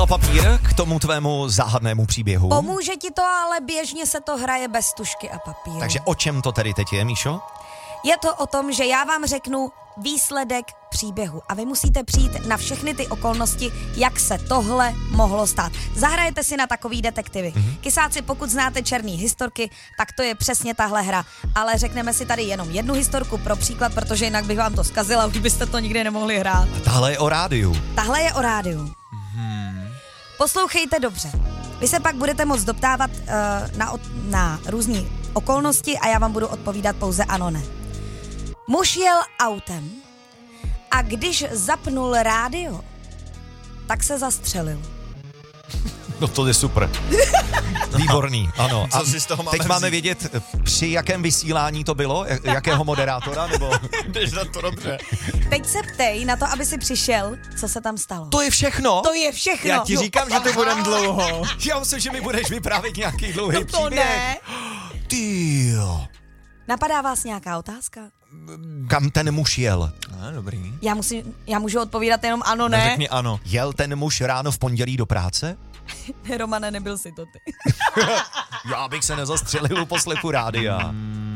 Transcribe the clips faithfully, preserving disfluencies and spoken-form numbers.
A papír k tomu tvému záhadnému příběhu. Pomůže ti to, ale běžně se to hraje bez tužky a papíru. Takže o čem to tedy teď je, Míšo? Je to o tom, že já vám řeknu výsledek příběhu a vy musíte přijít na všechny ty okolnosti, jak se tohle mohlo stát. Zahrajete si na takový detektivy. Mm-hmm. Kysáci, pokud znáte černý historky, tak to je přesně tahle hra. Ale řekneme si tady jenom jednu historku pro příklad, protože jinak bych vám to zkazila, už byste to nikdy nemohli hrát. A tahle je o rádiu. Tahle je o rádiu. Mm-hmm. Poslouchejte dobře. Vy se pak budete moct doptávat uh, na, na různé okolnosti a já vám budu odpovídat pouze ano, ne. Muž jel autem a když zapnul rádio, tak se zastřelil. No to je super. Výborný, ano. Co si z toho máme teď máme vzít? vědět, při jakém vysílání to bylo? Jakého moderátora? Nebo... Jdeš na to dobře. Teď se ptej na to, aby si přišel, co se tam stalo. To je všechno? To je všechno. Já ti říkám, že to budem dlouho. Já myslím, že mi budeš vyprávět nějaký dlouhý No to příběh. ne. Ty jo. Napadá vás nějaká otázka? Kam ten muž jel? No, dobrý. Já, musím, já můžu odpovídat jenom ano, ne? Řekni ano. Jel ten muž ráno v pondělí do práce? Romane, nebyl si to ty. Já bych se nezastřelil u poslechu rádia. uh,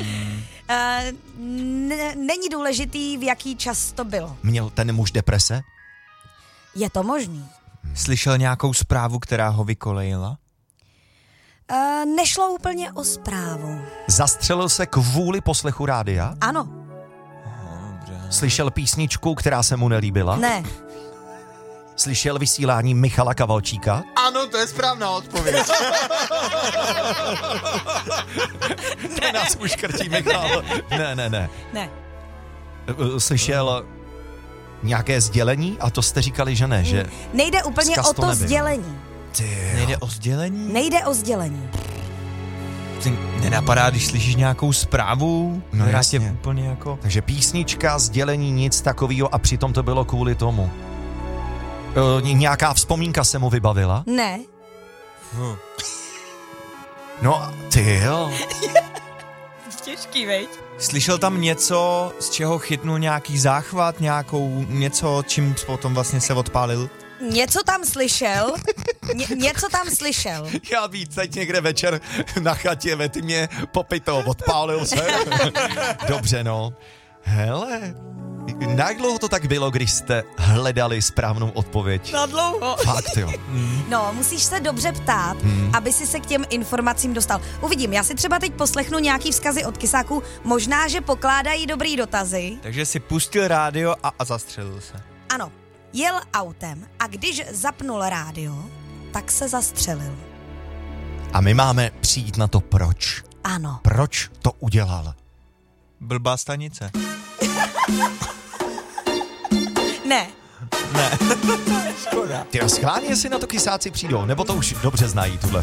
n- není důležitý, v jaký čas to bylo. Měl ten muž deprese? Je to možný. Slyšel nějakou zprávu, která ho vykolejila? Uh, nešlo úplně o zprávu. Zastřelil se kvůli poslechu rádia? Ano. Slyšel písničku, která se mu nelíbila? Ne. Slyšel vysílání Michala Kavalčíka? Ano, to je správná odpověď. To nás už krtí Michal. Ne, ne, ne. Ne. Slyšel nějaké sdělení? A to jste říkali, že ne, že... Nejde úplně Vzkaz o to to nebyl. sdělení. Ty Nejde o sdělení? Nejde o sdělení. Ty nenapadá, když slyšíš nějakou zprávu, No která jasně. tě úplně jako... Takže písnička, sdělení, nic takového a přitom to bylo kvůli tomu. E, nějaká vzpomínka se mu vybavila? Ne. Hm. No, ty jo. Těžký, veď? Slyšel tam něco, z čeho chytnul nějaký záchvat, nějakou něco, čím potom vlastně se odpálil? Něco tam slyšel. Ně, něco tam slyšel. Já víc teď někde večer na chatě, ve ty mě popito, odpálil se. Dobře, no. Hele, jak dlouho to tak bylo, když jste hledali správnou odpověď? Na dlouho. Fakt, jo. No, musíš se dobře ptát, hmm. aby si se k těm informacím dostal. Uvidím, já si třeba teď poslechnu nějaký vzkazy od kysáků, možná, že pokládají dobrý dotazy. Takže si pustil rádio a, a zastřelil se. Ano, jel autem a když zapnul rádio, tak se zastřelil. A my máme přijít na to proč. Ano. Proč to udělal? Blbá stanice. Ne. Ne. Ty schválně, jestli na to kysáci přijdou, nebo to už dobře znají, tuhle